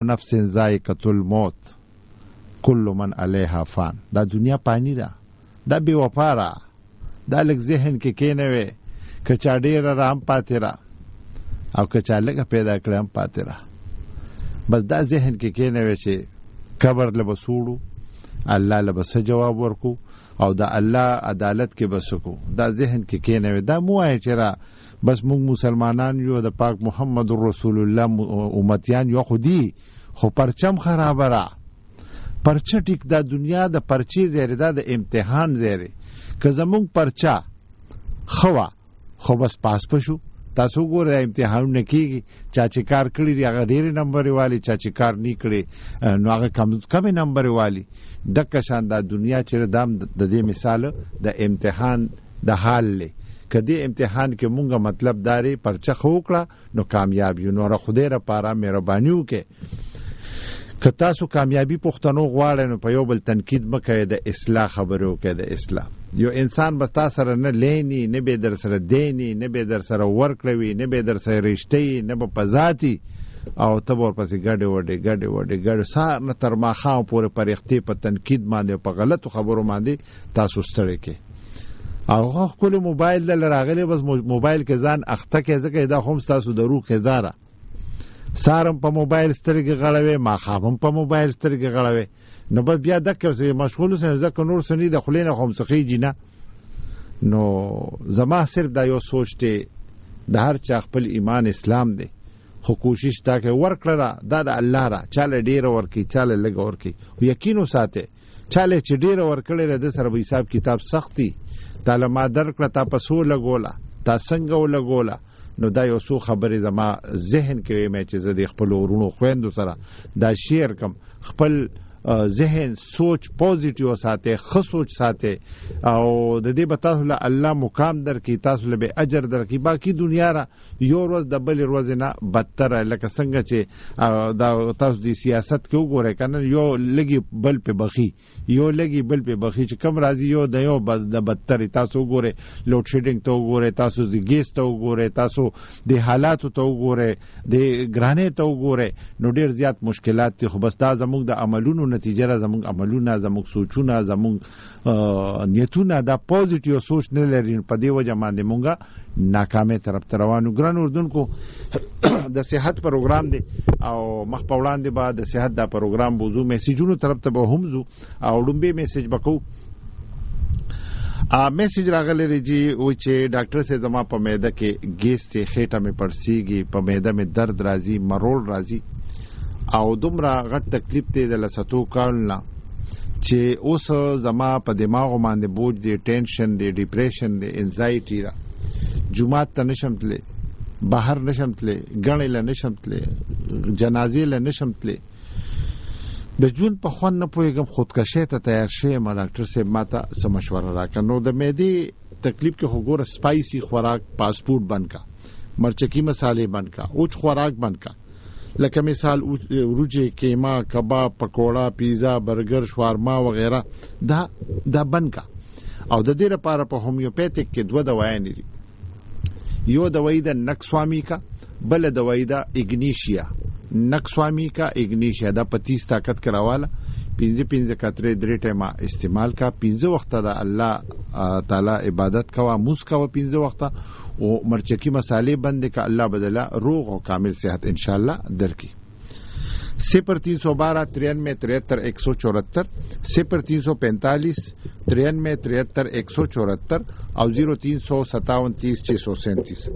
نفس ذائقة الموت کل من علیها فان. دا دنیا پانی ده، دا بې وفا را، دا لږ ذهن کې کېنوي، که چا ډېره را هم پاتې را او که چا لږه پیدا کړې هم پاتې را. بس دا ذهن کې کېنوي چې قبر له به سوړو، الله له به څه جواب ورکو او د الله عدالت کې به څه کو. دا ذهن کې کېنوي. دا مو وایي چې را بس موږ مسلمانان یو، د پاک محمد رسول الله امتیان یو، خو دی خو پرچم خرابه را، پرچه ټیک. دا دنیا د پرچې ځای دا د امتحان ځای. که زمونږ پرچه خوا خو بس پاس پشو. تاسو ګورئ امتحانونه کېږي، چا چې کار کړي دی هغه ډېرې نمبرې والي، چا چې کار نه کړي نو هغه کمې نمبرې والي. دکه شان دا دنیا چې دا د دې مثال د امتحان د حال دی. که دې امتحان کې مونږه مطلب داري پرچه خو وکړه نو کامیاب یو. نو خدای لپاره مهرباني وکړئ، که تاسو کامیابی پښتنو غواړئ نو په یو بل تنقید مه کوئ، د اصلاح خبرې وکړئ. د اصلاح یو انسان به تا سره نه لینی، نه به در سره دینی، نه به در سره ورکړوي، نه به در سره رشتې، نه به په ذاتي، او ته به ورپسې ګډې سهار نه تر ماښام پورې پرېختې په تنقید باندې په غلطو خبرو باندې تاسو ستړی کړئ. او هغه ښکلی موبایل دله راغلی، بس موبایل کې ځان اخته کړئ، ځکه دا خو هم ستاسو د روح غذا ده. سارم په موبایل سترګې غړوي، ماښام هم په موبایل سترګې غړوي، نو بس بیا دکه مشغول اوسئ، ځکه نور څه نه د خولې نه خو هم څه خېږي نه. نو زما صرف دا یو سوچ دی، د هر چا خپل ایمان اسلام دی، خو کوشش دا کوي ورکړه دا د الله را، چاله ډېره ورکړي چاله لږه ورکړي. یقین وساتئ چاله چې ډېره ورکړې ده د سره به حساب کتاب سختي. تاله ما درکړه تا په څو لګوله، تا څنګه ولګوله. نو دا یو څو خبرې زما ذهن کې وې چې زه د خپل ورونو خويندو سره دا شیر کم. خپل ذهن سوچ پوزټیو ساتي، ښه سوچ ساتي، او د دې به تاسو له الله مقام درکړي، تاسو له به اجر درکړي. باقي دنیا را یو ورځ د بلې ورځې نه بدتره، لکه څنګه چې دا تاسو د سیاست کې وګورئ کنه، یو لګي بل په بخي، یو لګي بل په بخي چې کم راځي یو د یو د بدتري. تاسو وګورئ لوډ شیډینګ ته وګورئ، تاسو د ګیس ته وګورئ، تاسو د حالاتو ته وګورئ، د ګرانې ته وګورئ، نو ډېر زیات مشکلات دي. خو بس دا زموږ د عملونو نتیجه را، زموږ عملونه، زموږ سوچونه، زموږ نیتونه دا پوزټیو سوچ نه لري. په دې وجه باندې مونږه ناکامه طرف ته روانو. ګران اردوونکو د صحت پروګرام دی او مخ په وړاندې به د صحت دا پروګرام بوزو، میسیجونو طرف ته به هم زو او ډومبه میسیج بکو. میسیج راغلی دی و چې ډاکټر سے زما په معده کې ګیس ته خېټه مې پړسیږي، په معده مې درد راځي، مرول راځي او دومره غټ تکلیف دی د لساتو کارونه چې اوس زما په دماغ باندې بوج دی، ټینشن دی، ډیپریشن دی، انزایټي را. جمعات ته نشم تللی، بهر نشم تللی، ګڼې له نشم تللی، جنازې له نشم تللی، د ژوند په خوند نه پوهېږم، خودکشۍ ته تیار شویم. ډاکټر صاحب ما ته څه مشوره راکړه. نو د معدې تکلیف کې خو ګوره سپایسي خوراک فاسټ فوډ بند کا، مرچکي مسالې بند کا، اوچ خوراک بند کا، لکه مثال وروجه، کیما، کباب، پکوړه، پیزا، برګر، شوارما وغیرہ دا بند کا. او د دې لپاره په هومیوپیتیک کې دوه دوايانې دي، یو دوايي د نکسوامی کا، بل دوايي د اګنیشیا. نکسوامی کا اګنیشیا دا په 30 طاقت کراواله، 5 کترې 3 ټیمه استعمال کا، 5 وخته د الله تعالی عبادت کوا، موس کوا 5 وخته، او مرچکی مسالې بند کا. الله بدلا روغ او کامل صحت ان شاء الله درکې. 0312 93 73 174 0345 93 73 174 او 0357 30 637.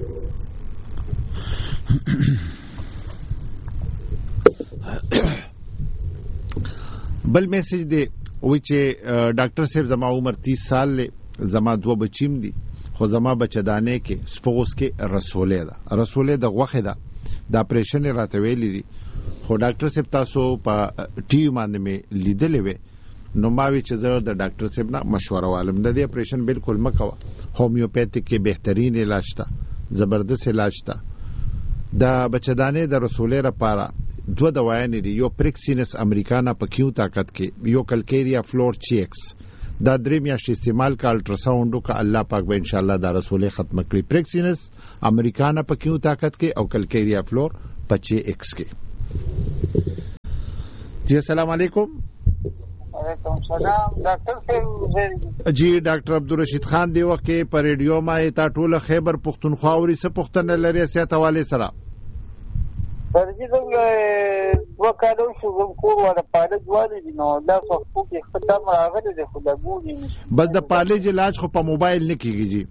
بل میسج دی وی چې ډاکټر صاحب زما عمر 30 سال له، زما 2 بچیم دي، خو زما بچدانې کې سپوس کې رسولې د غوخه ده، د اپریشن راته ویلې دي. خو ډاکټر صاحب تاسو په ټي وي باندې مې لیدلې وې، نو ما وی چې زه د ډاکټر صاحب نه مشوره والم. د دې اپریشن بالکل مکوه، هومیوپیتیک کې بهترین علاج ده، زبردست علاج ده. د بچدانې د رسولې لپاره 2 دوايانې دي، یو پریکسینس امریکانا په کیو طاقت کې، یو کلکیریا فلور چیکس. دا 3 میاشتې استعمال کا، الټراساوند کا، الله پاک به ان شاء الله دا رسولې ختم کړي. پریکسینس امریکانا په کیو طاقت کې او کلکیریا فلور په 6x کې. جی السلام علیکم. وعلیکم السلام ډاکټر صاحب. جی ډاکټر عبدالرشید خان دی وخت کې په ریډیو ما تا ټول خیبر پښتونخوا اوري څه پښتنه لري سیاست حواله سره درځي څنګه وکړو شو کور ولا پاله ځوالي نو دا څه کې ختم راغلی دی خو دا ګوري بس د پالج علاج خو په موبایل نه کیږي جی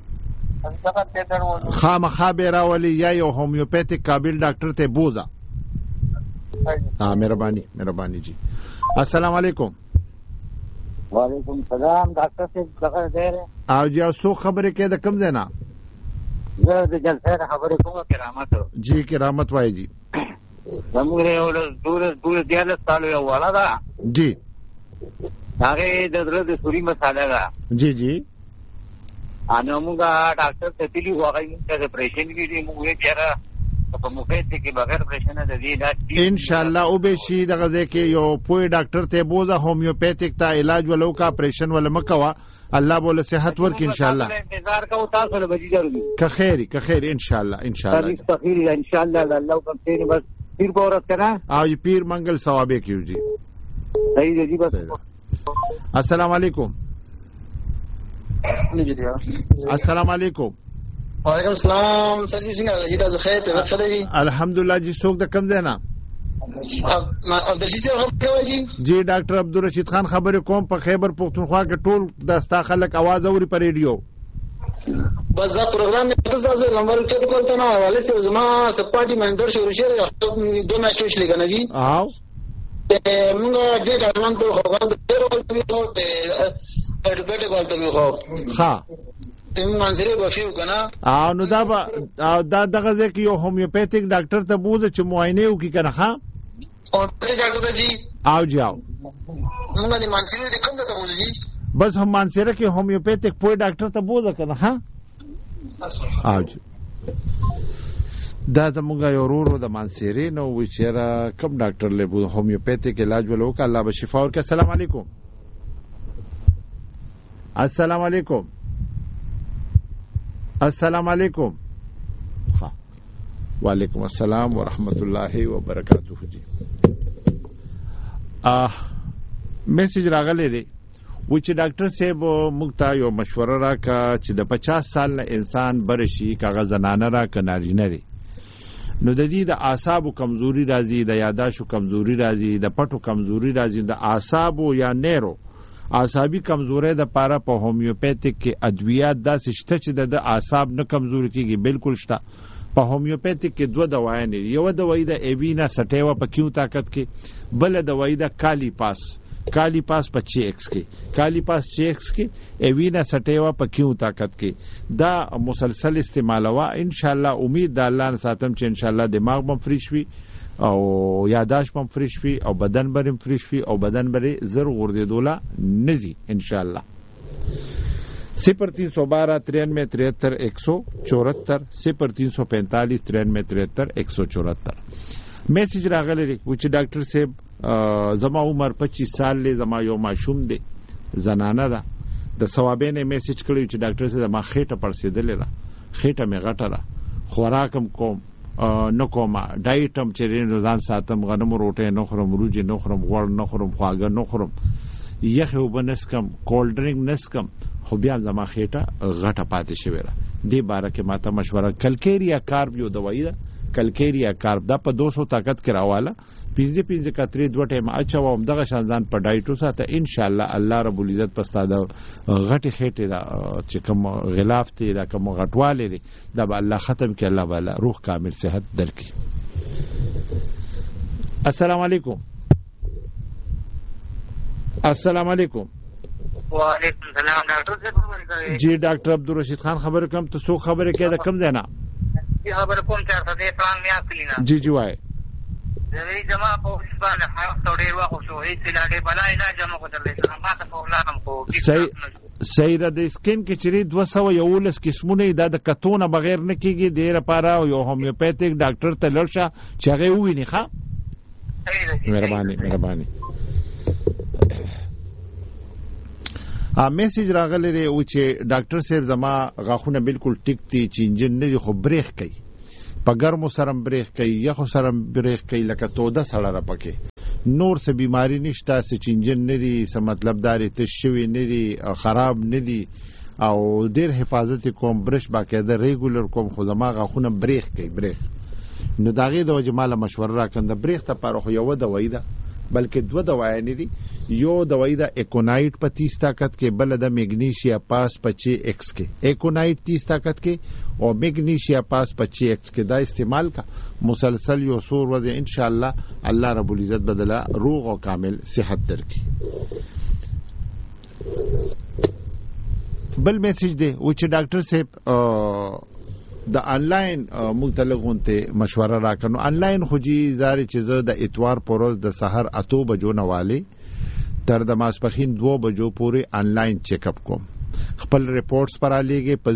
خامخا به راولي یا یو هومیوپیتیک قابل ډاکټر ته بوزا. ها مهرباني جی. السلام علیکم. وعلیکم السلام ډاکټر صاحب څنګه دی؟ او جی اوسو خبرې کې د کم ځای نه؟ زه د جلسې خبرې کوم کرامت. جی کرامت وای جی. زموږ یو دور دیاله سالو یو والا دا جی هغه د درو د سوري مساله دا جی انو موږ ډاکټر ته تللی وغه د پرېشن کې موږ یې چیرې په مفید کې بغیر پرېشن د دې علاج ان شاء الله او به شي دغه ځکه یو پوی ډاکټر ته بوزا هومیوپیتیک تا علاج ولو کا پرېشن ول مکوا الله بوله صحت ورک ان شاء الله. انتظار کوو تاسو له بجې ضروري که خیر ان شاء الله ان شاء الله الله کوم تیری بس پیر پورت کرا او پیر منگل ثوابه کیو جی. صحیح دی بس. السلام علیکم. السلام علیکم. وعلیکم السلام. سر جی څنګه جی تاسو خیر ته څه دی؟ الحمدلله جی څوک د کم دی نه؟ عبدالرشید صاحب جی ډاکټر عبدالرشید خان خبرې کوم په خیبر پښتونخوا کې ټول دستا خلک आवाज اوري په ریډیو. بس دا پروګرام مې تاسو نمبر چیک کولته نو حواله سره زما سپاټي منډر شروع شوی دوه میاشتې شلې کنه جی. او موږ دې ډاکټران ته خبر درو ته اډوکیټ کولته مې خو ها تم منځري بشو کنه. او نو دا دغه ځکه یو هومیوپیتیک ډاکټر ته بوزه چې معاینه وکړي کنه. ها او څه ډاکټر جی او جاو موږ دې منځري دې کوم ته بوزي جی بس هم مانسره کې هومیوپیتیک پوی ډاکټر ته بوزه کنه. ها او دا زمونږ یو ورو د مانسری نو و چیرې کوم ډاکټر له بو هومیوپیتیک علاج ولو ک الله به شفا ورکړي. السلام علیکم. السلام علیکم. السلام علیکم. ها وعلیکم السلام ورحمت الله وبرکاته جی. میسج راغلی دی و چې ډاکټر صاحب موږ ته یو مشوره راکا چې د 50 سال نه انسان برشي کاغذ زنانه را کناري نه لري نو د دې د اعصابو کمزوري راځي د یاداشو کمزوري راځي د پټو کمزوري راځي د اعصابو یا نیرو اعصابي کمزوري د پاره په هومیوپیتیک کې ادویات داسې شته چې د اعصاب نه کمزوري کیږي بالکل شته. په هومیوپیتیک کې دوه دوايان دي. یو دوايي د ایوینا سټیوا په کیو طاقت کې بل دوايي د کالی پاس په چی ایکس کې ایوینا سټیوا په کیو طاقت کې دا مسلسل استعمالوا ان شاء الله. امید د الله ساتم چې ان شاء الله دماغ بم فریش وي او یاداش بم فریش وي او بدن برم فریش وي او بدن بری زر غردیدولا نزي ان شاء الله. 0312 93 73 174 0345 93 174 میسج راغلی دی چې ډاکټر صاحب زما عمر 25 سال له زما یو ماشوم دی زنانه ده د ثوابینه میسج کړی چې ډاکټر صاحب ما خېټه پړسېدلې ده خېټه مې غټه ده خوراکم کوم نو کوم ډایټم چې روزان ساتم غنم روټه نو خورم روجي نو خورم غوړ نو خورم خواږه نو خورم یخ وبنسکم کولډ ډرینګ نسکم خو بیا زما خېټه غټه پاتې شوې ده. دې باره کې ماته مشوره کلکیریا کارب یو دوايي ده کلکیریا کارب دا په 200 طاقت کې راواله 15 کتري دوه ټیم اچوم دغه شانزان په ډایټو ساته ان شاء الله الله رب العزت پستاده غټي خېټه دا چې کوم غلاف ته دا کوم غټواله دي دا به الله ختم کړي الله والا روح کامل صحت درکړي. السلام علیکم. السلام علیکم. وعلیکم السلام ډاکټر صاحب خبرې کوي. جی ډاکټر عبدالرشید خان خبرې کوم ته څو خبرې کې دا کم دی نه جی خبرې کوم چې تاسو دې پلان مې اخلي نه جی وای زه جما په باندې خاص ډېر وخت شو هیڅ علاج بلا علاج ما کوتل ما ته په لارم کو صحیح ده. د سکین کې چری 211 قسمونه دا د کتونه بغیر نه کیږي ډېر لپاره یو هومیوپیتیک ډاکټر ته لړشه چې هغه وویني. ښه مهرباني. میسج راغلی دی او چې ډاکټر صاحب زما غاښونه بالکل ټیک دي چې انجن نه خو بریخ کوي په ګرمو سره بریخ کوي یخو سره بریخ کوي لکه توده سړه را پکې نور څه بیماری نشته، څه چینجن نه دي، څه مطلب داري تش شوي نه دي، خراب نه دي او ډېر حفاظت کوم، برش باقاعده ریګولر کوم، خو زما غاښونه بریښ کوي بریښ. نو د هغې د وجې ماله مشوره راکړه د بریښ دپاره خو یوه دوایي ده بلکې دوه دوایانې دي. یو دوایي ده ایکونایټ په 30 طاقت کې، بله ده میګنیشیا پاس په 6 ایکس کې. ایکونایټ 30 طاقت کې او میګنیشیا پاس په 6 ایکس کې دا استعمال کا مسلسل یو څو ورځې ان شاء الله الله رب العزت بدله روغ او کامل صحت درکړي. بل میسج دی و چې ډاکټر صاحب د انلاین مختلفونته مشوره راکړو. انلاین خو جی زاري چې زه د اتوار پروز د سحر 8 بجو نه والی تر د ماسپخین 2 بجو پورې انلاین چیک اپ کوم. خپل ریپورتس پر علیږي په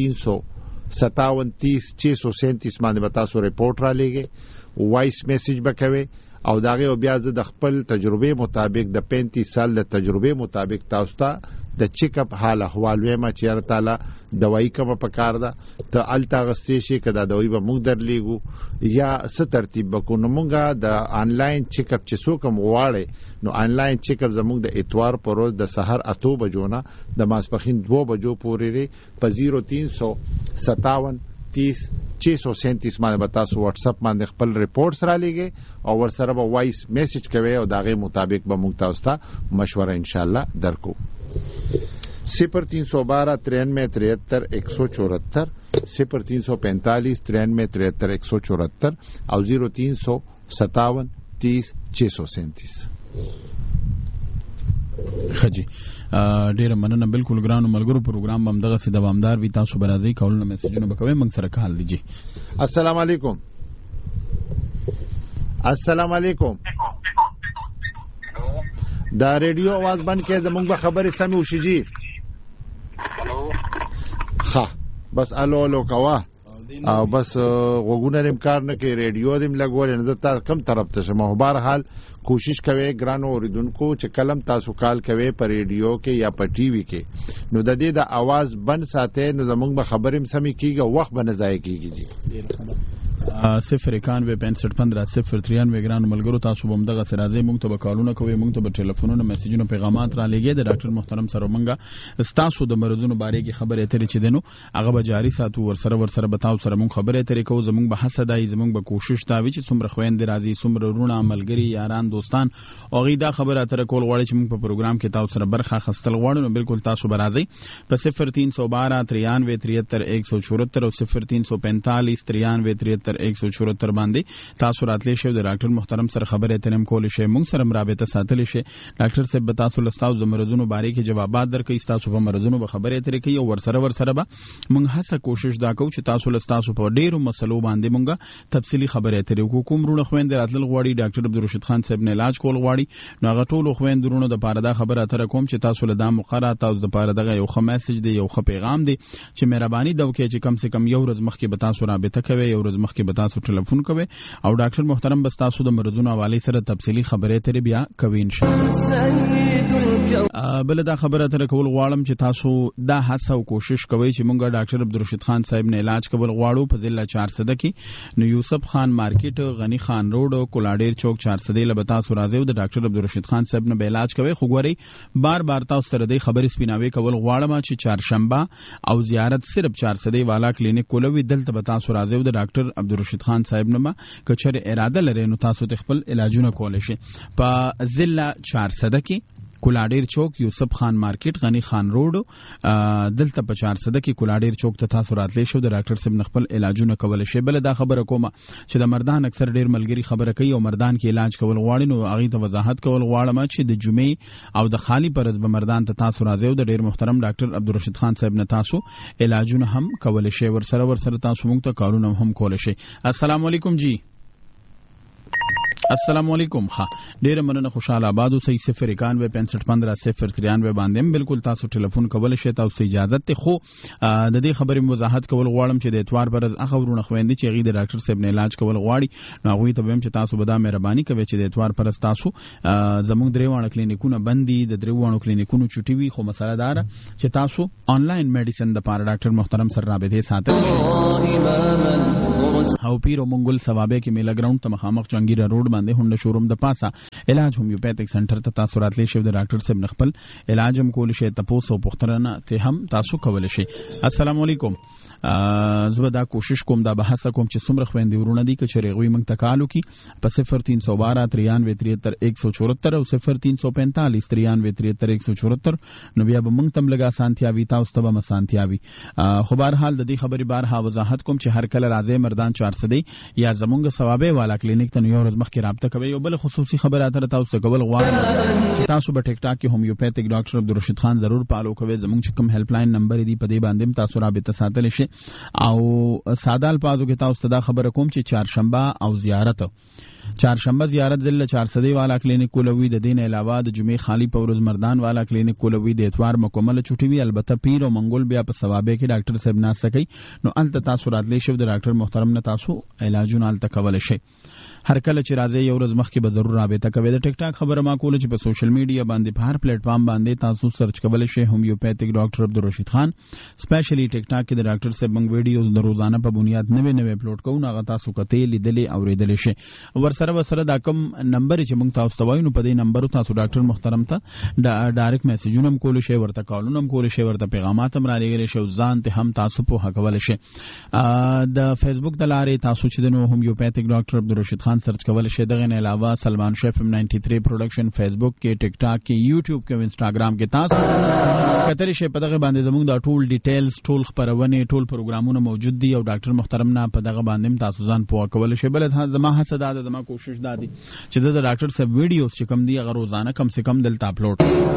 0357300637 باندې تاسو ریپورت را لېږي، وایس میسج بکوي او داغه او بیا د خپل تجربه مطابق د 35 سال د تجربه مطابق تاسو ته د چیک اپ حال احوال وېما چې تعالی دوايي کومه پکار ده ته التا غستې شي کدا دوايي به موږ درلېګو یا څه ترتیب وکړو. موږ د انلاین چیک اپ چې څوک غواړي نو انلاین چیک اپ زموږ د اتوار پروز د سحر 8 بجو نه د ماسپخین 2 بجو پورې په 0357300637 باندې تاسو واتس اپ باندې خپل ریپورتس را لېږئ او ورسره به وایس میسج کوي او داغه مطابق به موږ تاسو ته مشوره ان شاء الله درکو. 031293737174 034593737174 او 0357300637. خجی ډیر مننه. بالکل ګرانو ملګرو پروګرام هم دغه سي دوامدار وي، تاسو برازي کولونه میسجونه وکوي موږ سره کال دیجی. السلام علیکم. السلام علیکم. دا ریډیو आवाज بند کړئ زموږ به خبرې سمې وشي جی. ها بس الو کوا او بس وګونه امکان نه کې ریډیو دیم لګول نه زتا کم طرف ته شمه. بهر حال کوشش کوي ګرانو اوریدونکو چې کلم تاسو کال کوي پر ریډیو کې یا پر ټي وي کې نو د دې د आवाज بند ساتي نو زموږ به خبرې سمې کیږي وخت به نه ضایع کیږي جی. 0911503 ګرانو ملګرو تاسو هم دغه سرازه مونږ ته وکالونه کوي، مونږ ته ټلیفونونه میسجونه پیغامات را لګي. د ډاکټر محترم سره مونږه تاسو د مرزونو باره کې خبرې اترې چې دنو هغه به جاری ساتو، ورسره بتاو سره مونږ خبرې اترې کوو. زمونږ به حسدای زمونږ به کوشش تا وی چې څومره خويند راځي څومره رونه عملګری یاران دوستان او غیدا خبره اترې کول غواړي چې مونږ په پروګرام کې تاسو سره برخه خستل غواړو نو بالکل تاسو برازي په 0312933174 او 0345933174 باندې تاسو راتلی شئ. د ډاکټر محترم سره خبرې اترې کول شي، مونږ سره رابطه ساتل شي. ډاکټر صاحب به تاسو لستاو د مرزونو باره کې جوابات درکړي، تاسو په مرزونو به خبرې اترې کوي او ورسره به مونږ هڅه کوشش دا کوو چې تاسو لستاسو په ډیرو مسلو باندې مونږ تفصیلی خبرې اترې وکړو. کوم رونه خويند راتل غواړي ډاکټر عبدالرشید خان صاحب نه علاج کول غواړي نو هغه ټول خويند رونه د پاره دا خبره اترې کوم چې تاسو له دا مقرره تاسو د پاره دغه یو میسج دی یو پیغام دی چې مهرباني دا وکړئ چې کم سے کم یو ورځ مخکې به تاسو رابطه کوي، یو ورځ مخکې به تاسو ټلیفون کوي او ډاکټر محترم بس تاسو د مرزونو حواله سره تفصیلی خبرې اترې بیا کوي ان شاء الله. بل دا خبره اترې کول غواړم چې تاسو دا هڅه او کوشش کوئ چې مونږ ډاکټر عبدالرشید خان صاحب نه علاج کول غواړو په ضلع 400 کې نو یوسف خان مارکیټ غنی خان روډ کولاډیر چوک 400 له تاسو راځي او د ډاکټر عبدالرشید خان صاحب نه علاج کوي. خو ګوري بار تاسو سره د خبرې سپیناوي کول غواړم چې چهارشنبه او زیارت صرف 400 والا کلینیک کولوي دلته به تاسو راځي او د ډاکټر عبدالرشید خان صاحب نه کچره اراده لري نو تاسو خپل علاجونه کولای شئ په ضلع 400 کې کولاډیر چوک یوسف خان مارکیټ غنی خان روډ دلته په 400 کې کولاډیر چوک ته تاسو راتلی شو د ډاکټر صاحب خپل علاجونه کول شي. بل دا خبره کومه چې د مردان اکثر ډیر ملګری خبره کوي او مردان کې علاج کول غواړي نو هغه ته وضاحت کول غواړم چې د جمعې او د خالی پرز به مردان ته تاسو راځي او د ډیر محترم ډاکټر عبدالرشید خان صاحب نه تاسو علاجونه هم کول شي، ورسره تاسو موږ ته کارونه هم کول شي. السلام علیکم جی. السلام علیکم. ښه ډیر مننه، خوشاله آباد اوسئ. 091651503 باندې بالکل تاسو ټلیفون کول شئ، تاسو اجازه ته خو د دې خبرې وضاحت کول غواړم چې د اتوار برز هغه ورونه خويندې چې غي د ډاکټر صاحب نه علاج کول غواړي نو هغه ته ویم چې تاسو به دا مهرباني کوي چې د اتوار پر تاسو زموږ دریوانه کلینیکونه بندي د دریوانو کلینیکونو چټي وي خو مسله دار چې تاسو آنلاین میډیسن د پاره ډاکټر محترم سره رابطه ساتل او پیرو منګل ثوابه کې میلا ګراوند ته مخامخ چنګیرا روډ باندې هونډه شوروم د پاسه علاج هومیوپیتک سنټر ته تاسو راتلی شئ د ډاکټر صاحب خپل علاج هم کول شي تاسو پوښتنه ته هم تاسو کول شئ. السلام علیکم. زه دا کوشش کوم دا بحث کوم چې څومره خويندې ورونه دي چې غوي موږ تکالو کی په 0312 93 174 او 0345 93 174 نو بیا به موږ تم لګا سانتیاوي تاسو ته به سانتیاوي. خو بهر حال د دې خبرې بارها وضاحت کوم چې هر کله راځي مردان 400 یا زمونږ ثوابه والا کلینیک ته یو ورځ مخکې رابطه کوي. یو بل خصوصي خبره اتر تاسو کول غواړم چې تاسو په ټیک ټاک کې هومیوپیتک ډاکټر عبدالرشید خان ضرور فالو کوئ. زمونږ کوم هیلپ لاین نمبر دی په دې باندې تاسو رابطه ساتل شي او ساده الفاظو کې تاسو ته خبره کوم چې چهارشنبه زیارت ضلع 400 والا کلینیک کولوي. د دین علاوه د جمعې خالی په ورځ مردان والا کلینیک کولوي. د اتوار مکمل چټي وی البته پیر او منګول بیا په ثوابه کې ډاکټر صاحب نه سکی نو انت تاسو راتلی شو د ډاکټر محترم نه تاسو علاجونه الته کول شي. هر کله چې راځي یو ورځ مخکې به ضرور رابطه کوي. د ټیک ټاک خبره ما کوله چې په سوشل میډیا باندې په هر پلیټ فارم باندې تاسو سرچ کول شي هومیوپیتک ډاکټر عبدالرشید خان. سپیشلی ټیک ټاک کې د ډاکټر صاحب موږ ویډیوز د روزانه په بنیاد نوې اپلوډ کوو. هغه تاسو کته لیدلې او ریدلې شي. ورسره دا کوم نمبر چې موږ تاسو ته وایو نو په دې نمبر تاسو ډاکټر محترم ته ډایرکټ میسجونه هم کول شي ورته کالونه هم کول شي ورته پیغامات هم را لګول شي ځان ته هم تاسو په حق کول شي. د فیسبوک د لارې تاسو چې د هومیوپیتک ډاکټر عبدالرشید خان سرچ کول شي. دغه نه علاوه سلمان شیف 93 پروډکشن فیسبوک کې ټیک ټاک کې یوټیوب کې او انستګرام کې تاسو کتل شي. په دغه باندې زموږ د ټول ډیټیلز ټول خبرونه ټول پروګرامونه موجود دي او ډاکټر محترم نه په دغه باندې تاسو ځان پوه کول شي. بل زما حسد ده زما کوشش ده چې د ډاکټر صاحب ویډیوز چې کم دي هغه روزانه کم سے کم دلته اپلوډ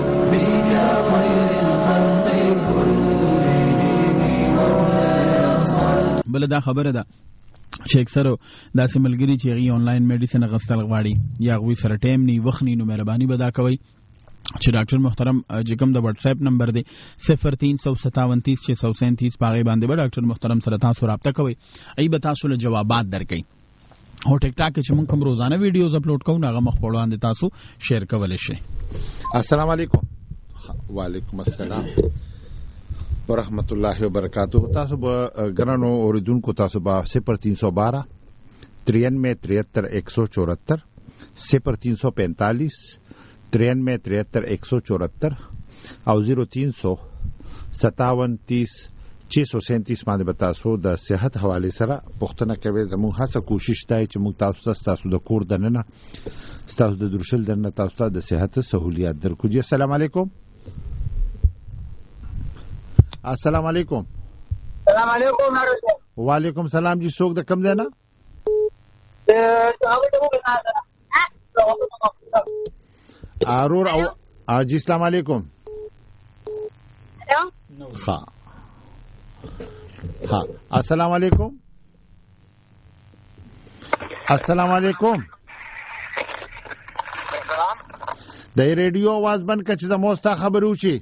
بل دا خبره ده چې اکثر داسې ملګری چې غي آنلاین میډیسن غستل غواړي یا غوي سره ټایم ني وخني نو مهرباني ودا کوي چې ډاکټر محترم چې کوم د واتس اپ نمبر دی 03573637 پاغي باندې به ډاکټر محترم سره تاسو رابطه کوي. ای به تاسو له جوابات درکړي. او ټیک ټاک چې موږ کوم روزانه ویډیوز اپلوډ کوو هغه مخ په وړاندې تاسو شیر کولای شئ. السلام علیکم. وعلیکم السلام ورحمت الله وبرکاتہ. تاسو به ګرانو اوریدونکو تاسو به 0312 93 174 0345 93 174 او 0357 30 637 باندې به تاسو د صحت حواله سره پوښتنه کوي. زموږ هڅه کوشش دی چې موږ تاسو د کور دننه تاسو د درشل دننه تاسو ته د صحت سہولیات درکو. جی السلام علیکم. السلام علیکم. السلام علیکم. وعلیکم السلام. جی څوک د کم دی نه ارور او جی السلام علیکم. ها السلام علیکم. السلام علیکم. د ریډیو आवाज بند کړه چې زموږ ستا خبر وشي.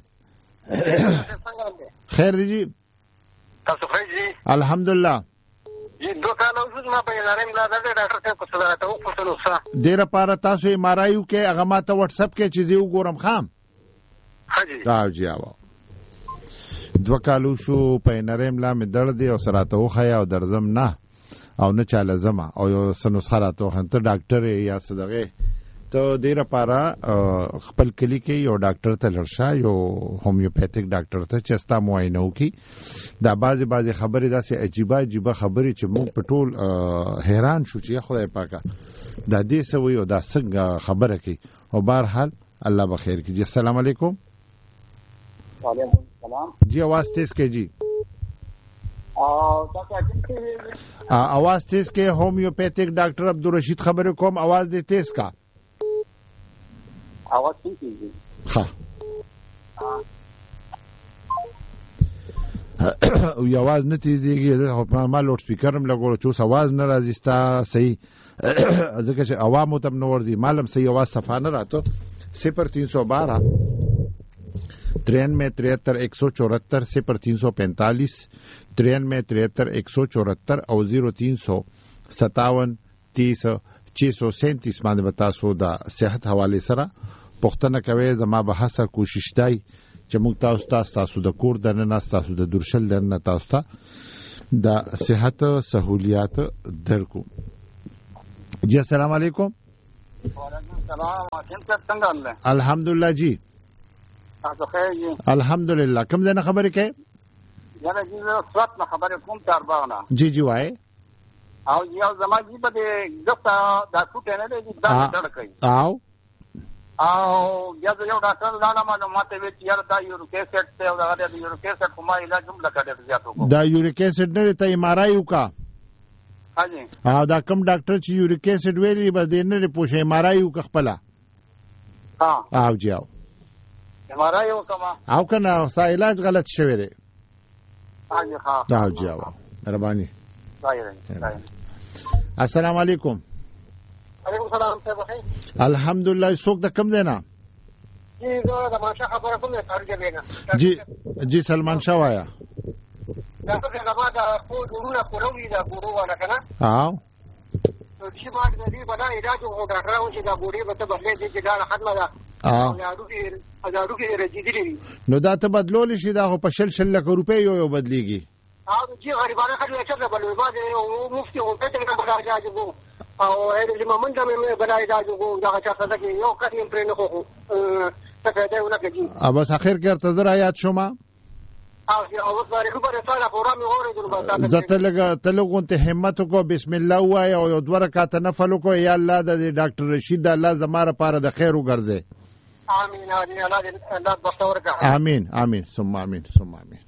خیر دی جی. تاسو خیر جی. الحمدلله. یی دوه کال اوس ما په لارې ملا د ډاکټر صاحب په سره ته وپوښتنه وسه. ډیر لپاره تاسو یې مارایو کې هغه ماته واتس اپ کې چې زه وګورم خام. حاجی. دا جی اوا. دوه کالو شو په نرم لا مې درد او سره ته وخیا او درزم نه او نه چاله زما او یو سنوسخه راته هنته ډاکټر یا صدقه ته ډیر لپاره خپل کلی کې یو ډاکټر ته لرشه یو هومیوپیتک ډاکټر ته چې ستا معاینه وکي. دا بعضی خبرې داسې عجیبه خبرې چې موږ په ټول حیران شو چې خدای پاکه دا دې سوي او دا څنګه خبره کوي. او بهر حال الله بخیر کړي. السلام علیکم. وعلیکم السلام. جی आवाज तेज के जी. आवाज तेज के होम्योपैथिक डॉक्टर अब्दुलरशीद खबर कोम आवाज दे तेज का आवाज ठीक है जी. हाँ ये आवाज न तेजीगी ما لوډ سپیکر هم لګول چې आवाज نه راځي ستا صحیح ځکه چې عوامو تم نور دي معلوم صحیح आवाज صفا نه راته. 0312 93 73 174 0345 93 73 174 او 0357 30 637 باندې تاسو د صحت حواله سره پوښتنه کوي. زما به هڅه کوشش دی چې موږ تاسو د کور دننه تاسو د درشل دننه تاسو ته د صحت سہولیات درکو. جی السلام علیکم. وعلیکم سلام حکیم صاحب څنګه الله الحمدلله جی تاسو خیر یې الحمدلله کوم ځای نه خبرې کوي یاره جی زه سوات نه خبرې کوم چارباغ نه جی جی وای او یو زما جی به د دفته دا ټوټه نه دی دا ډړ کوي او یا یو ډاکټر لاله معلومات وی چې یاره دا یوریک ایسډ ته او دا د یوریک ایسډ کومه علاج هم لکه زیات وکړو دا یوریک ایسډ نه ته ایم آر آی وکا حاجی دا کوم ډاکټر چې یوریک ایسډ ویلی به دې نه پوښه ایم آر آی وکړه خپل او جی او ایم آر آی وکما او کنه ستا علاج غلط شوی دی حاجی ها او جی او مهرباني ظاهر السلام علیکم وعلیکم السلام صاحب خیر الحمدلله څوک د کم دی نه جی زه د ماشه خبره کوم نه خارجه بینا جی سلمان شاه وایا دا څه ما دا خو ورونه کوروي دا ګورو ولا کنه او چې ما دې په دا علاج وو ډاکټر او چې دا ګوري به ته بدلې دي چې دا ختمه ده دا روکي رجیدلی نو دا ته بدلول شي دا په شل لک روپے یو بدلیږي او چې غریبانه خلک څه بدلوي باندې او مفتي او ته څنګه بغاړ راځي او هغه زمون ته مې بلای راځو دا چې څه کې یو کډیم پرې نه کوو څه ته ونه کوي بس اخر کې ارتضر آیات شوما او اوس باندې خبره تعالی قرآن مې اورېدل بس زته لګون ته همت کو بسم الله وای او دوه رکعات نفل کو یا الله د ډاکټر رشید الله زماره پاره د خیر وګرځي امين الله بختور کا امين امين ثم امين ثم امين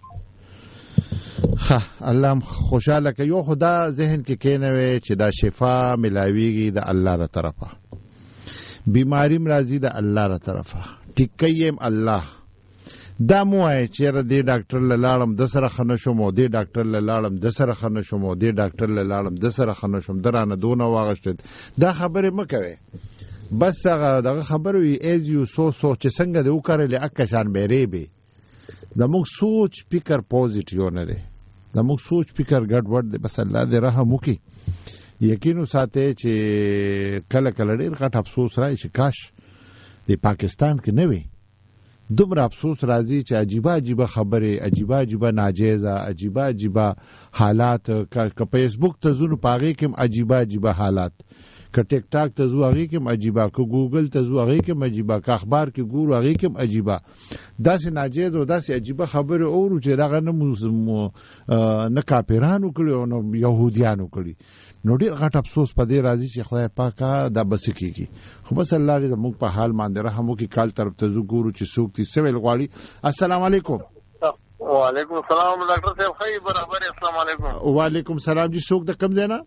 الله خوشاله کوي یو خدا ذهن کې کینوي چې دا شفا ملاويږي د الله تر طرفه بیماری مرضی د الله تر طرفه ټیکیم الله دا موای چې د ډاکټر لاړم د سره خنه شوم د ډاکټر لاړم د سره خنه شوم د ډاکټر لاړم د سره خنه شوم درانه دونه واغشت دا خبره مکوي بس هغه دغه خبره وي از یو سو چې څنګه د وکړلې اکشان بیرې به د موږ سوچ فکر پوزټیو نه دی د موږ سوچ فکر ګډ وډ دی بس الله دې رحم وکړي یقین وساته چې کله کله ډېر غټ افسوس راځي چې کاش د پاکستان کې نه وي دومره افسوس راځي چې عجیب خبره عجیب ناجیزه عجیب حالات که فیسبوک ته زونو پاغي کې عجیب حالات که ټیک ټاک ته زو هغه کې عجیبه که ګوګل ته زو هغه کې عجیبه که اخبار کې ګورو هغه کې عجیبه داسې ناجیز او داسې عجیبه خبره اورو چې دغه نه کاپیرانو کړي او نه يهوديانو کړي نو ډېر غټ افسوس پدې راځي چې خدای پاکه دا بس کیږي خو بس الله دې موږ په حال باندې رحم وکړي کال طرف ته زو ګورو چې څوک دې سویل غواړي السلام علیکم وعلیکم السلام ډاکټر صاحب خیر برابر السلام علیکم وعلیکم السلام جی څوک د کم دی نه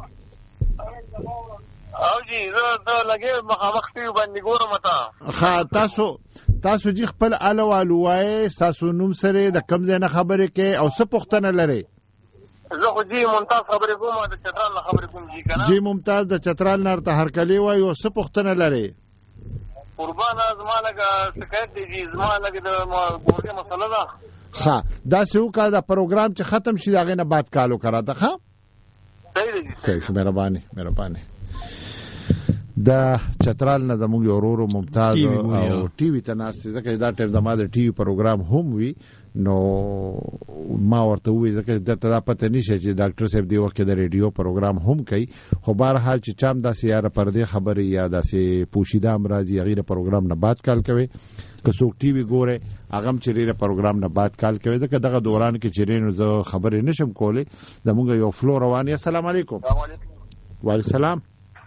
او جی زه لګې مخامخ پیو باندې ګورم ها تاسو جی خپل الوالو وای تاسو نوم سره د کم ځای نه خبرې کې او څه پوښتنه لري زه خو جی ممتاز خبرې کوم د چترال نه خبرې کوم جی کنه جی ممتاز د چترال نه ته هر کلی وای او څه پوښتنه لري قربان زمانه کا شکایت دی زمانه د ګورګه مسله ده ها دا څو کا دا پروګرام چې ختم شي داغه نه بعد کالو کرا ده ها صحیح دی مهرباني دا چترال نه زموږ ورورو ممتاز او ټي وي تناسي ځکه دا ټیم زما د ټي وي پروګرام هم وي نو ما ورته وی ځکه د ته پته نشي چې ډاکټر صاحب دی وخت د ریډیو پروګرام هم کوي خو بهر حال چې چام داسې یاره پردې خبرې یا داسې پوشیده امراضي غیر پروګرام نه بعد کال کوي که څوک ټي وي ګوره هغه هم چې ریډیو پروګرام نه بعد کال کوي ځکه دغه دوران کې چې رینو زه خبرې نشم کولای زموږ یو فلو رواني السلام علیکم وعلیکم السلام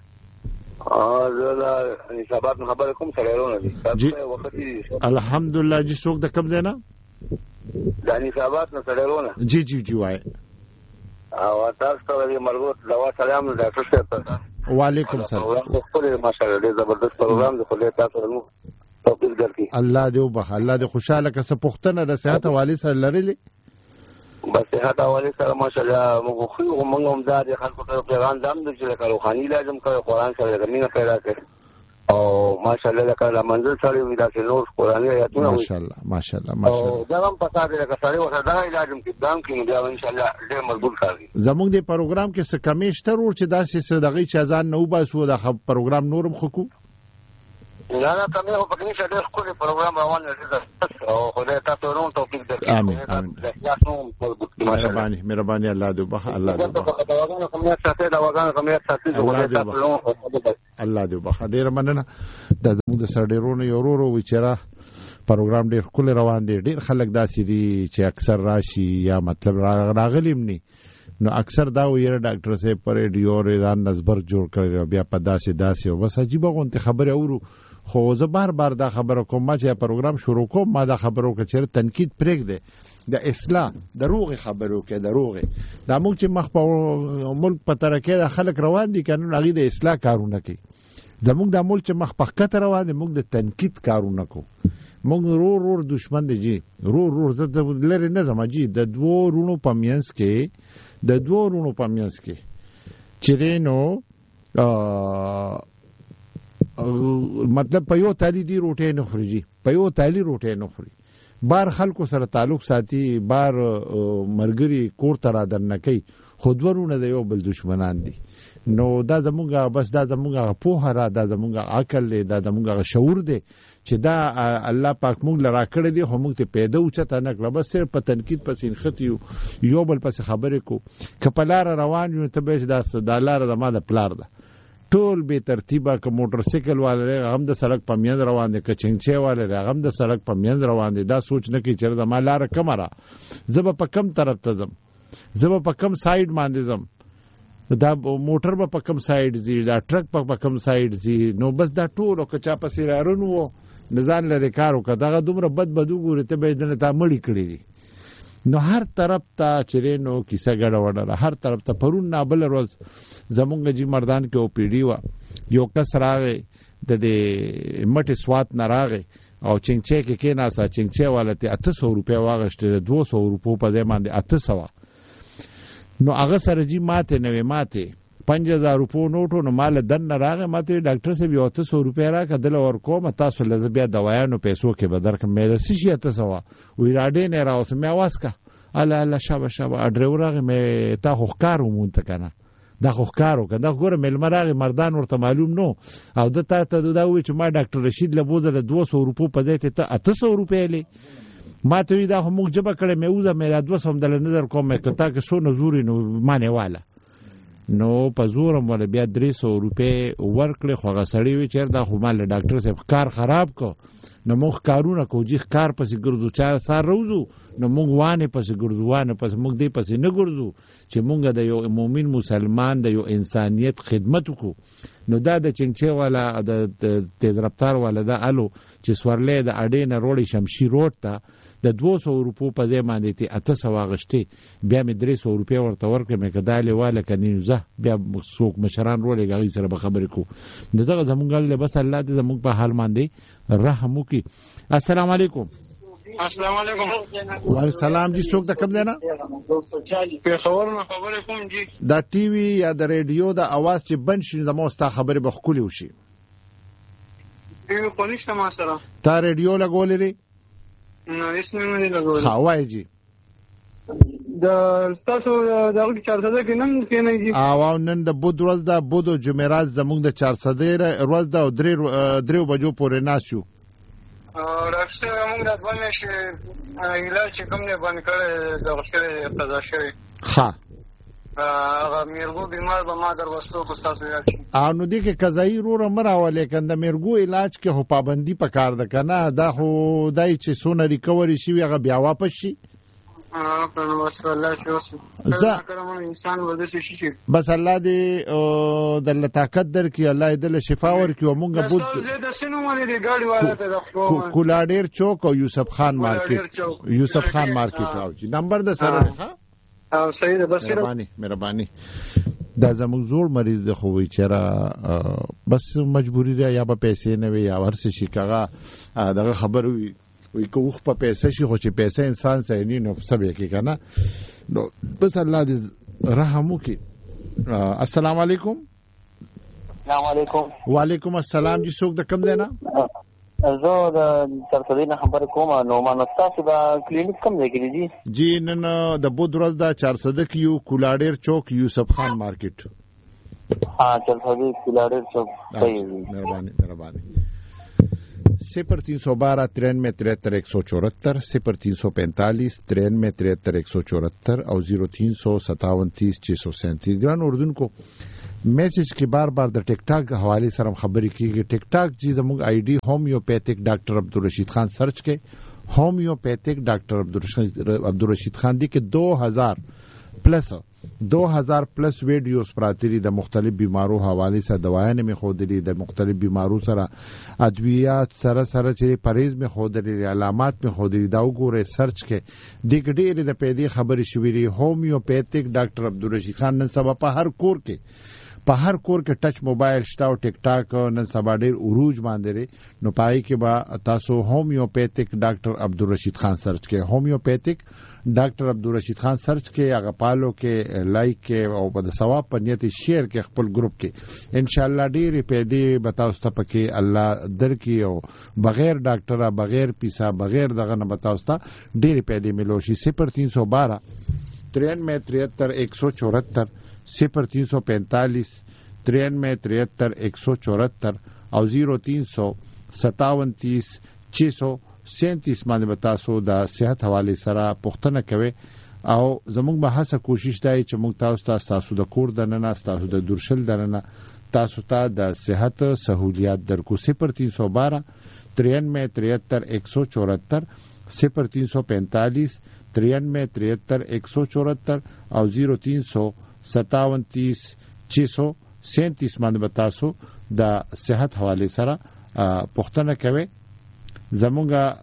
زه حسابات خبره کوم سړیونه دي الحمدلله جی څوک د کم دی نه د حسابات نه سړیونه جی وای او تاسو ته د مرغوت دوا سلام ډاکټر صاحب وعلیکم السلام خپل ماشاءالله ډېر زبردست پروګرام دی خو له تاسو نو توفیق درکړي الله دې وبخ الله دې خوشاله کسه پښتنه د صحت حواله سره لري بس صحت حواله سره ماشاءالله موږ خو موږ هم دا د خلکو ته پیغام دام د چې روحاني لازم کوي قرآن سره د مینه پیدا کړي او ماشاءالله لکه منزل سره وي دا چې نور قرآني آیاتونه ماشاءالله او دا هم پتا دی لکه سره وسه دا لازم کې دام کې بیا ان شاء الله ډېر مضبوط کاری زموږ د پروګرام کې څه کمیشتر ور چې داسې څه دغه چې ځان نو باسو د پروګرام نورم خکو نه کمه او پکې شه ډېر خوري پروګرام روان دی او خدای تاسو نو توفیق درکړي. امين امين. مهرباني الله دې وبخ. الله دې وبخ. الله دې وبخ. ډېر مننه. د زموږ د سړيرونو یو ورو وچره پروګرام ډېر کول روان دی. ډېر خلک داسې دي چې اکثر راشي یا مطلب راغلیم ني نو اکثر دا ویره ډاکټر صاحب پر ریډیو ریدان نظر جوړ کړی بیا په داسې او بس عجیب غونته خبره اورو. خو زه بار دا خبره کوم ما چې پروګرام شروع کوم ما دا خبرو کې چې تنقید پرېګ دی د اصلاح دروغ خبرو کې دروغ دا موږ چې مخ په ملک په ترکه د خلک روان دي قانون هغه د اصلاح کارونه کوي. زموږ د ملک چې مخ په کته روان دي موږ د تنقید کارونه کوو. موږ رور دشمن دي جی رور زه لري نه زما جی د دوه رونو پامینس کې چرینو مطلب په یو تالی دی روټه نه خوري جی په یو تالی روټه نه خوري. بار خلکو سره تعلق ساتي بار مرګري کور تر درنه کوي خودورونه د یو بل دشمنان دي. نو دا زمونږه بس دا زمونږه په را دا زمونږه عقل دی دا زمونږه شعور دی چې دا الله پاک موږ لرا کړی دی خو موږ ته پیدا اوچته نه کړ بس صرف په تنقید پس انختیو یو بل پس خبرې کو کپلار روان یو ته به دا دالار د ما د پلار ده ټول به ترتیبه ک موټر سایکل والے هم د سړک په میاں روان دي ک چنګچې والے هم د سړک په میاں روان دي دا سوچ نه کی چې د ما لار کمره زب په کم طرف ته زم زب په کم سایډ باندې زم دا موټر په کم سایډ زی دا ټرک په کم سایډ زی نو بس دا ټول کچا پسې رارونو نزان لري کارو کداغه دومره بدو ګوري ته به دنه تا مړی کړی دي. نو هر طرف ته چرینو کیسه ګډه وډه هر طرف ته پرون نابل روز زمونږ جی مردان کې او پیډي وا یو کس راغی د دې مټي سوات نه راغی او چنګچې کې ناسا چنګچې والته 800 روپیا واغشته 200 روپو په ځای باندې 800 نو هغه سره جی ماته 5000 روپو نوټو نو مال دن نه راغی ماته ډاکټر صاحب یو 800 روپیا را کدل ور کوم تاسو لږ بیا دوايانو پیسو کې بدر کوم مې سشي 800 وی راډې نه راوس مې आवाज کا الله شابه ډرایور راغی مې تا خو کارو مونږ ته کنه دا خو کارو کنه ګوره ملمراغي مردان ورته معلوم نو او د تا ته دا وی چې ما ډاکټر رشید له بوزله 200 روپو په ځای ته 800 روپیا لې ما ته دا هم جبه کړه مې وزه مې 200 د نظر کوم کته کې سو نزوري نو مانه والا نو په زور مول بیا 300 روپے ورکړي خو غسړی وی چیر دا خو مال ډاکټر صاحب کار خراب کو نو موږ کارونه کو جی کار پسې ګرځو چا سار روزو نو موږ وانه پسې ګرځو وانه پسې موږ دې پسې نه ګرځو چې موږ د یو مؤمن مسلمان د یو انسانیت خدمت وکړو. نو دا د چنګچې والا د تیز رفتار والا دا الو چې سورلې د اډې نه روړی شمشي روډ ته د 200 روپو په ځای باندې ته 800 واغشتي بیا مې 300 روپیا ورته ورکړم مې کداله والا کني زه بیا څوک مشران رولې غوي سره به خبرې کو نو دغه زمونږ له بس الله دې زمونږ په حال باندې رحم وکي. السلام علیکم. السلام علیکم. وعلیکم السلام جی څوک د کوم دی نه په خبرونه خبرې کوم جی دا ټي وي یا د ریډیو د आवाज چې بند شي زموږ ستا خبرې به خولي وشي په پولیسه ما سره تا ریډیو لګولې لري نو هیڅ نه لګولې خاوای جی د تاسو دغه 400 کې نن کې نه جی او نن د بود ورځ د بود جمعرات زموږ د 400 ورځ د 3 بجو پورې ناسیو راځه موږ د باندې چې علاج کوم نه باندې کړه د غوښتنې قضا شوی ها هغه میرګو بیمار به ما در وستو کو تاسو یاد نو دې کې قضایي روره مراوله کنده میرګو علاج کې هو پابندي پکار ده کنه دا هو دای چې سونه ریکوري شي هغه بیا واپس شي په واسه الله شي انسان ولدي شي بس الله دې د طاقت درکې الله دې له شفا ورکړي او مونږه بود زه د سينو باندې ګاډي والا ته د کولاډیر چوک او یوسف خان مارکیټ او نمبر د سره او صحیح ده بس مهرباني دا زموږ زوړ مریض د خو وی چېرې بس مجبوری ده یا به پیسې نه وي یا ورسې شي کغه دغه خبر وي کوخ په پیسې شي خو چې پیسې انسان سره نه نو سبې کې کنه نو بس الله دې رحم وکړي. السلام علیکم. السلام علیکم. وعلیکم السلام جی څوک د کوم دی نه زه د ترڅدین خبر کوم نو مانستا د کلینیک کوم دی کې جی نن د بود ورځ د 400 کیو کولاډیر چوک یوسف خان مارکیټ 400 کولاډیر چوک صحیح مهرباني 0312 93 174 0345 93 174 او 0357 637 ګران اردوونکو میسج کې بار د ټیک ټاک حواله سره خبرې کیږي. ټیک ټاک جی زموږ آی ډي هومیوپیتھک ډاکټر عبدالرشید خان سرچ کې هومیوپیتھک ډاکټر عبدالرشید خان دی کې 2000 پلس ویډیوز پراتری د مختلف بیمارو حواله سره دوايانې می خودري د مختلف بیمارو سره ادویات سره چې پرهیز می خودري علامات می خودري دا وګوره سرچ کې د ډېرې د پیدې خبرې شوې هومیوپیتھک ډاکټر عبدالرشید خان نن سبا په هر کور کې ټچ موبایل شته او ټیک ټاک نن سبا ډېر عروج باندې نو پای کې با تاسو هومیوپیتھک ډاکټر عبدالرشید خان سرچ کې هومیوپیتھک ډاکټر عبدالرشید خان سرچ کې هغه پالو کې لایک کې او په ثواب په نیت شیر کې خپل گروپ کې ان شاء الله ډېرې پیدې بتاو ست پکې الله درکې او بغیر ډاکټره بغیر پیسا بغیر دغه نه بتاو ست ډېرې پیدې ملوشي 0312 93 174 0345 93 174 او 0357 637 باندې بتاسو د صحت حواله سره پوښتنه کوي او زموږ به هڅه کوشش دی چې موږ تاسو د کور دننه تاسو د درشل دننه تاسو ته د صحت سہولیات درکو. 0312 93 174 0345 93 174 او 0357 637 باندې بتاسو د صحت حواله سره پوښتنه کوي. زمونږه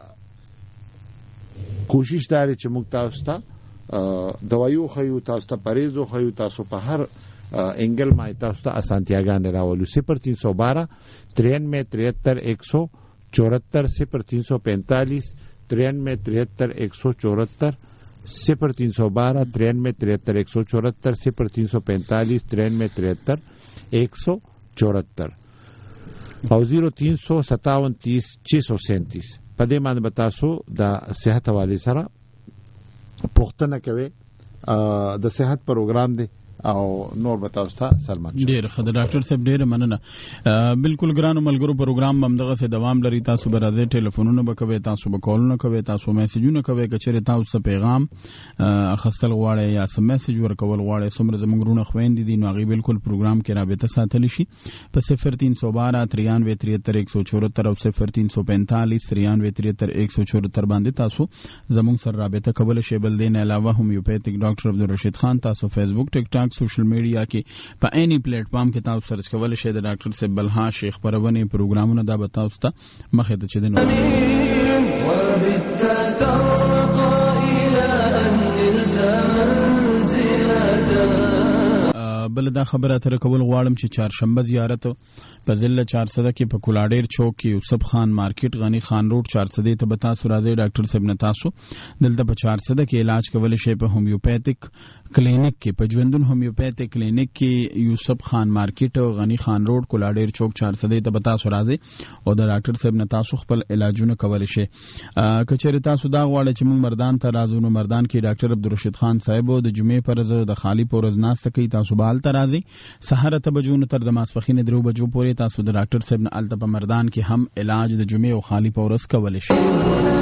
کوشش داري چې موږ تاسو ته دوایو خیو تاسو ته پریزو خیو تاسو په هر انګل ما تاسو ته اسانتیاګان راولو. 0312 93 174 0345 93 174 0312 93 174 0345 93 174 او 0357 637 په دې باندې بتاسو د صحت حواله سره پوښتنه کوي. د صحت پروګرام دی او نور بتاو ستا سلمان ډیر خدای ډاکټر صاحب ډیر مننه. بالکل ګرانو ملګرو پروګرام همدغه سه دوام لري. تاسو به راځي ټلیفونونه وکوي تاسو به کالونه کوي تاسو میسجونه کوي کچره تاسو پیغام خاصل غواړي یا سم میسج ورکول غواړي سمره زمونږونه خويندې دي نو غي بالکل پروګرام کې رابطه ساتل شي په 0312 93 174 او 0345 93 174 باندې تاسو زمونږ سره رابطه کول شي. بل دین علاوه هومیوپیتھک ډاکټر عبدالرشید خان تاسو فیسبوک ټیک ټاک سوشل میډیا کې په اني پلیټ فارم کې تاسو سرچ کول شي د ډاکټر صاحب بلها شیخ پرونی پروګرامونه دا به تاسو ته مخه ته چدن بل دا خبره تر کول غواړم چې چهارشنبه زیارت په ضلع 400 کې په کولاډیر چوک کې یوسف خان مارکیټ غنی خان روډ 400 ته به تاسو راځي. ډاکټر صاحب نه تاسو دلته په 400 کې علاج کول شي په هومیوپیتھک کلینیک کې په ژوندون هومیوپیتھک کلینیک کې یوسف خان مارکیټ غنی خان روډ کولاډیر چوک 400 ته به تاسو راځي او د ډاکټر صاحب نه تاسو خپل علاجونه کول شي. کچېره تاسو دا غواړئ چې موږ مردان ته راځو نو مردان کې ډاکټر عبدالرشید خان صاحب د جمعې پر ورځ د خالی پر ورځ ناشته کوي. تاسو به الته راځي سحر ته بجو تر د ماسپخین 3 بجو پورې تاسو د ډاکټر صاحب نه الته په مردان کې هم علاج د جمعې او خالی پر ورځ کول شي.